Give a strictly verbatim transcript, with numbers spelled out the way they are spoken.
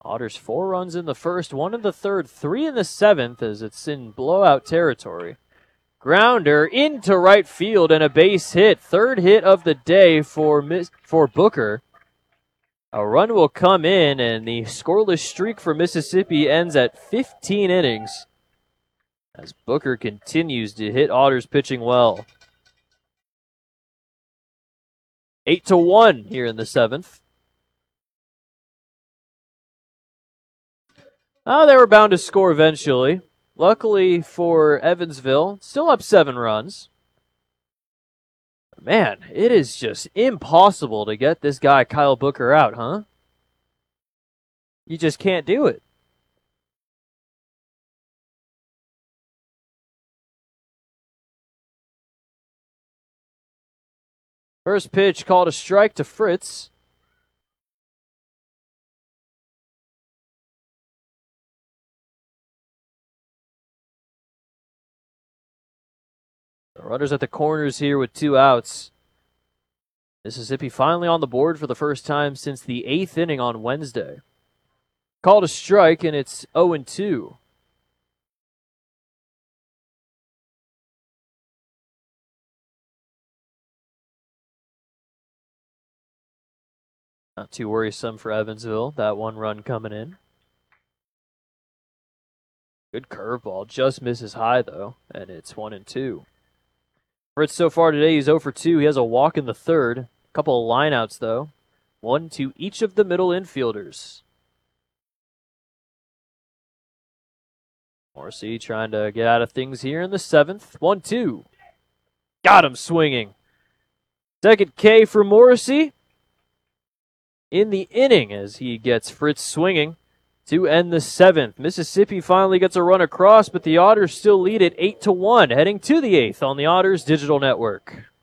Otters four runs in the first, one in the third, three in the seventh as it's in blowout territory. Grounder into right field and a base hit. Third hit of the day for for Booker. A run will come in, and the scoreless streak for Mississippi ends at fifteen innings as Booker continues to hit Otters pitching well. Eight to one here in the seventh. Oh, they were bound to score eventually. Luckily for Evansville, still up seven runs. Man, it is just impossible to get this guy Kyle Booker out, huh? You just can't do it. First pitch called a strike to Fritz. The runners at the corners here with two outs. Mississippi finally on the board for the first time since the eighth inning on Wednesday. Called a strike, and it's oh and two. Not too worrisome for Evansville, that one run coming in. Good curveball, just misses high though, and it's one and two. Fritz so far today, he's oh for two. He has a walk in the third. A couple of lineouts, though. One to each of the middle infielders. Morrissey trying to get out of things here in the seventh. one two. Got him swinging. Second K for Morrissey in the inning as he gets Fritz swinging to end the seventh. Mississippi finally gets a run across, but the Otters still lead it eight to one, heading to the eighth on the Otters Digital Network.